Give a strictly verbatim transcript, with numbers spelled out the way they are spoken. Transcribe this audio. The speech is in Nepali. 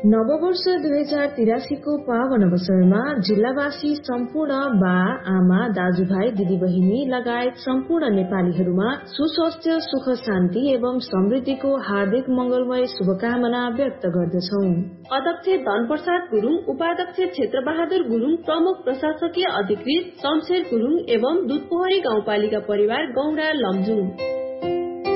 नववर्ष दुई हजार तिरासीको पावन अवसरमा जिल्लावासी सम्पूर्ण बा आमा दाजुभाइ दिदीबहिनी लगायत सम्पूर्ण नेपालीहरूमा सुस्वास्थ्य सुख शान्ति एवं समृद्धिको हार्दिक मंगलमय शुभकामना व्यक्त गर्दछौ। अध्यक्ष धनप्रसाद गुरुङ, उपाध्यक्ष क्षेत्र बहादुर गुरुङ, प्रमुख प्रशासकीय अधिकृत शमशेर गुरुङ एवं दुधपोखरी गाउँपालिका परिवार गौडा लमजुङ।